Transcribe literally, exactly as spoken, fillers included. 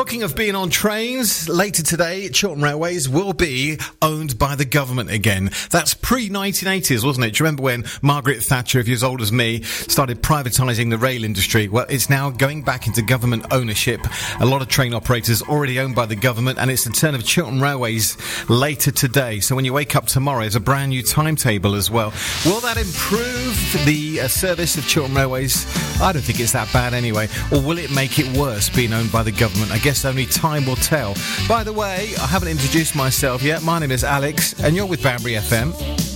Talking of being on trains, later today, Chiltern Railways will be owned by the government again. That's pre nineteen eighties, wasn't it? Do you remember when Margaret Thatcher, if you're as old as me, started privatising the rail industry? Well, it's now going back into government ownership. A lot of train operators already owned by the government, and it's the turn of Chiltern Railways later today. So when you wake up tomorrow, there's a brand new timetable as well. Will that improve the uh, service of Chiltern Railways? I don't think it's that bad anyway. Or will it make it worse being owned by the government? I guess only time will tell. By the way, I haven't introduced myself yet. My name is Alex, and you're with Banbury F M.